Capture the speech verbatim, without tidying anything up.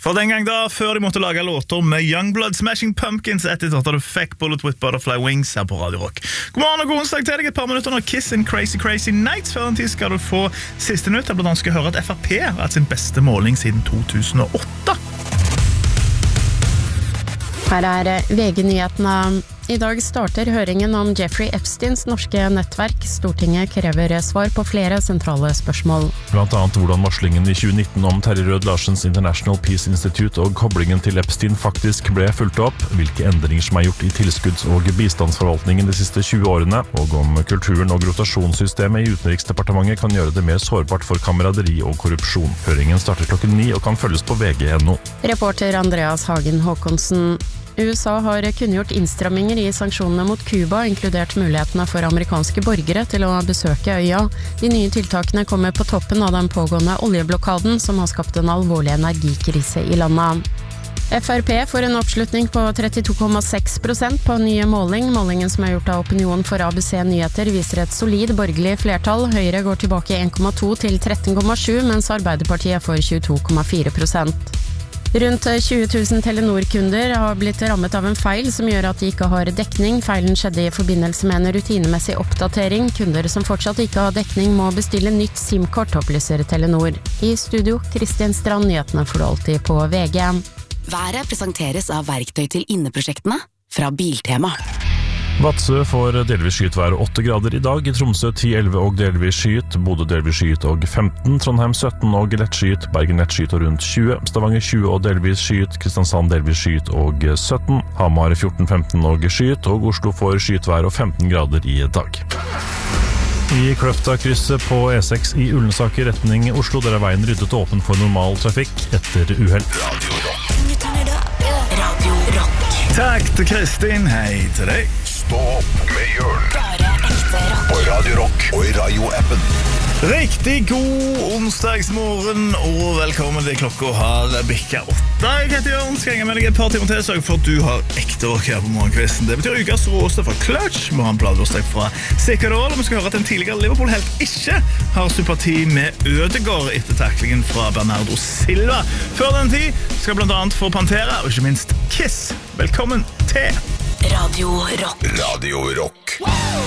For den gang da, før de måtte lage låter med Youngblood, Smashing Pumpkins etter at du fikk Bullet with Butterfly Wings her på Radio Rock. God morgen og god onsdag til deg, et par minutter når Kiss and Crazy Crazy Nights. Før den tid skal du få siste nytt, der blant annet skal høre at F R P har hatt sin beste måling siden to tusen og åtte. Her er V G-nyhetene. I dag starter høringen om Jeffrey Epsteins norske nettverk. Stortinget krever svar på flere sentrale spørsmål. Blant annet hvordan varslingen i tjue nitten om Terje Rød Larsens International Peace Institute og koblingen til Epstein faktisk ble fulgt opp, hvilke endringer som er gjort i tilskudds- og bistandsforvaltningen de siste tjue årene, og om kulturen og rotasjonssystemet i Utenriksdepartementet kan gjøre det mer sårbart for kameraderi og korrupsjon. Høringen starter klokken ni og kan følges på V G punktum no. Reporter Andreas Hagen Håkonsen. U S A har kunngjort innstramminger i sanksjonene mot Cuba, inkludert mulighetene for amerikanske borgere til å besøke øya. De nye tiltakene kommer på toppen av den pågående oljeblokaden, som har skapt en alvorlig energikrise i landet. F R P får en oppslutning på trettito komma seks prosent på nye måling. Målingen som er gjort av Opinion for A B C Nyheter viser et solid borgerlig flertall. Høyre går tilbake en komma to til tretten komma sju, mens Arbeiderpartiet får tjueto komma fire prosent. Rundt tjue tusen Telenor-kunder har blitt rammet av en feil som gjør at de ikke har dekning. Feilen skjedde i forbindelse med en rutinemessig oppdatering. Kunder som fortsatt ikke har dekning må bestille nytt SIM-kort, opplyser Telenor. I studio, Kristin Strand, nyhetene får du alltid på V G. Været presenteres av verktøy til inneprosjektene fra Biltema. Vadsø får delvis skyet vær åtte grader i dag, i Tromsø ti elleve og delvis skyet, Bodø delvis skyet og femten, Trondheim sytten og lett skyet, Bergen lett skyet og rundt tjue, Stavanger tjue og delvis skyet, Kristiansand delvis skyet og sytten, Hamar fjorten femten og skyet, og Oslo får skyet vær og femten grader i dag. I Kløfta-krysset på E seks i Ullensaker retning Oslo, der er veien ryddet og åpen for normal trafikk etter uheld. Radio Rock. Radio Rock. Takk til Kristin, hei til deg. Stå opp med Jørn. Bare ekte rock. På Radio Rock og i Radio-appen. Riktig god onsdagsmorgen, og velkommen til klokka har bikket åtte. Jeg heter Jørn, skal henge med deg et par timer til, sørg for at du har ekte rock her på morgenkvisten. Det betyr ukas råste fra Clutch, vi har en pladebursdag fra Sikkerol, og vi skal høre at en tidligere Liverpool-helt ikke har sympati med Ødegaard etter taklingen fra Bernardo Silva. Før den tid skal blant annet få Pantera, og ikke minst Kiss. Velkommen til Radio Rock. Radio Rock.